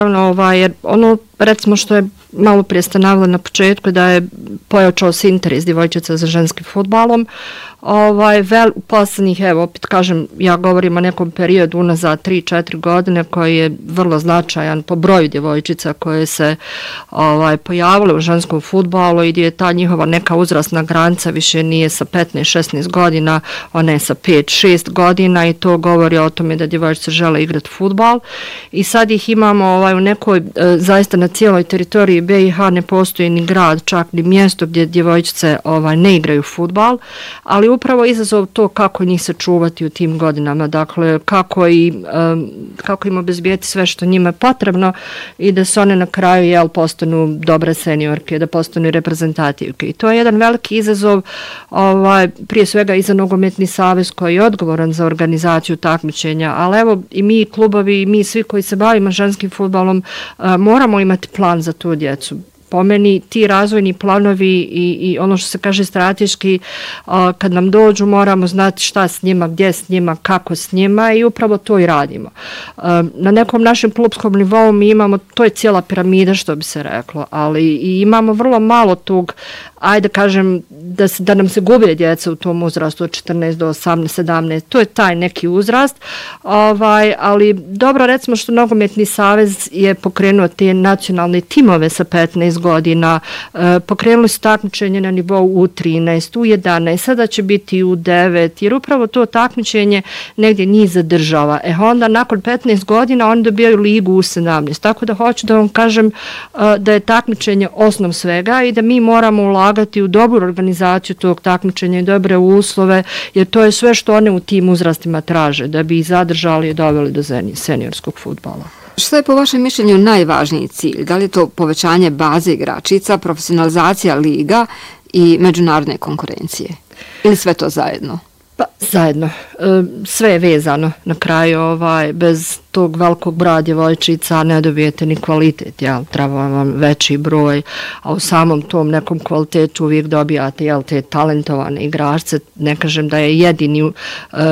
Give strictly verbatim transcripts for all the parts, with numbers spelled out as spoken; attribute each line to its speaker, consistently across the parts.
Speaker 1: Ovaj, jer ono, recimo što je malo prije ste naveli na početku, da je pojačao se interes djevojčica za ženskim fudbalom. Ovaj, vel, u posljednjih, evo, opet kažem, ja govorim o nekom periodu unazad tri četiri godine koji je vrlo značajan po broju djevojčica koje se ovaj, pojavile u ženskom fudbalu i gdje je ta njihova neka uzrasna granica više nije sa petnaest šesnaest godina, ona je sa pet šest godina i to govori o tome da djevojčice žele igrati fudbal. I sad ih imamo ovaj, u nekoj, e, zaista na cijeloj teritoriji B i H ne postoji ni grad, čak ni mjesto gdje djevojčice ovaj, ne igraju fudbal, ali upravo izazov to kako njih sačuvati u tim godinama, dakle kako, i, um, kako im obezbijeti sve što njima je potrebno i da se one na kraju jel, postanu dobre seniorke, da postanu reprezentativke. I to je jedan veliki izazov, ovaj, prije svega i za nogometni savez koji je odgovoran za organizaciju takmičenja, ali evo i mi klubovi i mi svi koji se bavimo ženskim fudbalom uh, moramo imati plan za tu djecu. Po meni ti razvojni planovi i, i ono što se kaže strateški, uh, kad nam dođu moramo znati šta s njima, gdje s njima, kako s njima i upravo to i radimo. Uh, na nekom našem klubskom nivou mi imamo, to je cijela piramida što bi se reklo, ali i imamo vrlo malo tog, ajde kažem, da, se, da nam se gube djeca u tom uzrastu od četrnaest do osamnaest sedamnaest, to je taj neki uzrast, ovaj, ali dobro recimo što nogometni savez je pokrenuo te nacionalne timove sa petnaest godina, e, pokrenuli su takmičenje na nivou U trinaest, U jedanaest, sada će biti U devet, jer upravo to takmičenje negdje njih zadržava. E onda nakon petnaest godina oni dobijaju ligu U sedamnaest, tako da hoću da vam kažem e, da je takmičenje osnov svega i da mi moramo ulagati u dobru organizaciju tog takmičenja i dobre uslove, jer to je sve što one u tim uzrastima traže, da bi ih zadržali i doveli do seniorskog fudbala.
Speaker 2: Što je po vašem mišljenju najvažniji cilj? Da li je to povećanje baze igračica, profesionalizacija liga i međunarodne konkurencije? Ili sve to zajedno?
Speaker 1: Pa, zajedno. E, sve je vezano na kraju. Ovaj, bez tog velikog broja djevojčica ne dobijete ni kvalitet. Jel? Treba vam veći broj, a u samom tom nekom kvalitetu uvijek dobijate jel, te talentovane igračice. Ne kažem da je jedini uh,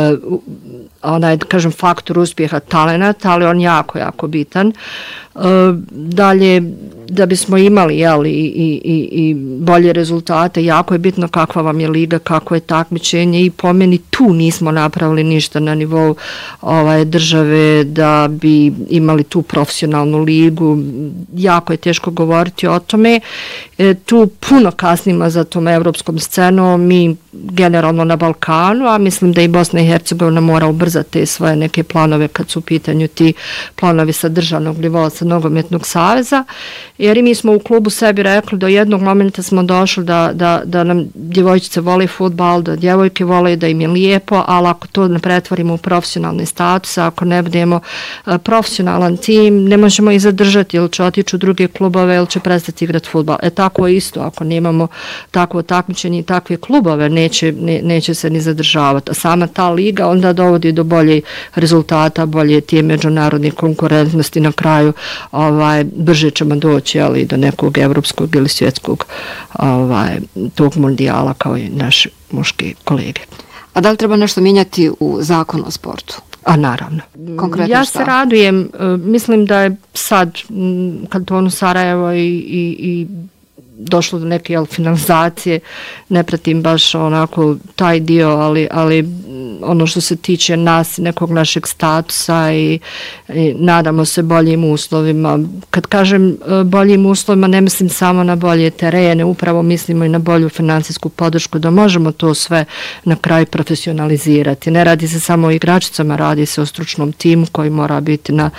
Speaker 1: onaj, kažem, faktor uspjeha talenat, ali on jako, jako bitan. Uh, dalje, da bismo imali jel, i, i, i bolje rezultate, jako je bitno kakva vam je liga, kako je takmičenje i po meni tu nismo napravili ništa na nivou ovaj, države da bi imali tu profesionalnu ligu. Jako je teško govoriti o tome. E, tu puno kasnimo za tom evropskom scenom, mi generalno na Balkanu, a mislim da i Bosna i Hercegovina mora ubrzati te svoje neke planove kad su u pitanju ti planovi sa državnog nivoa, sa nogometnog saveza, jer i mi smo u klubu sebi rekli do jednog momenta smo došli da, da, da nam djevojčice vole fudbal, da djevojke vole, da im je lijepo, ali ako to ne pretvorimo u profesionalni status, ako ne budemo uh, profesionalan tim, ne možemo ih zadržati ili će otići u druge klubove ili će prestati igrati fudbal. E tako je isto, ako nemamo takvo takmičenje i takve klubove, neće, ne, neće se ni zadržavati. A sama ta liga onda dovodi do bolje rezultata, bolje tije međunarodne konkurentnosti na kraju, ovaj, brže ćemo doći ali do nekog evropskog ili svjetskog ovaj, tog mundijala kao i naši muški kolege.
Speaker 2: A da li treba nešto mijenjati u zakonu o sportu?
Speaker 1: A naravno.
Speaker 2: Konkretno
Speaker 1: ja
Speaker 2: šta?
Speaker 1: se radujem, mislim da je sad kantonu Sarajevo i, i, i došlo do neke jel, finalizacije, ne pratim baš onako taj dio, ali, ali ono što se tiče nas, nekog našeg statusa i, i nadamo se boljim uslovima. Kad kažem boljim uslovima, ne mislim samo na bolje terene, upravo mislimo i na bolju financijsku podršku, da možemo to sve na kraju profesionalizirati. Ne radi se samo o igračicama, radi se o stručnom timu koji mora biti na,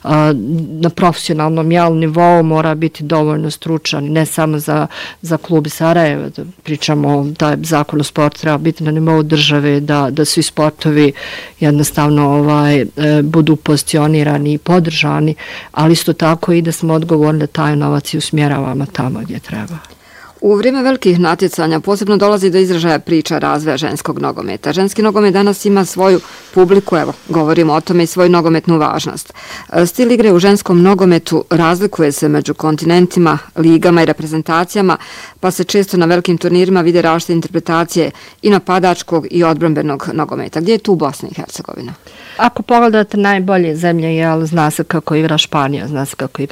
Speaker 1: na profesionalnom jel, nivou, mora biti dovoljno stručan, ne samo za, za klub Sarajeva, da pričamo da zakon o sportu treba biti na nivou države, da, da svi sportovi jednostavno ovaj, e, budu pozicionirani i podržani, ali isto tako i da smo odgovorni da taj novac i usmjeravamo tamo gdje treba.
Speaker 2: U vrijeme velikih natjecanja posebno dolazi do izražaja priča razvoja ženskog nogometa. Ženski nogomet danas ima svoju publiku, evo, govorimo o tome, i svoju nogometnu važnost. Stil igre u ženskom nogometu razlikuje se među kontinentima, ligama i reprezentacijama, pa se često na velikim turnirima vide različite interpretacije i napadačkog i odbrambenog nogometa. Gdje je tu Bosna i Hercegovina?
Speaker 1: Ako pogledate najbolje zemlje, jel, zna se kako igra Španija, zna se kako igra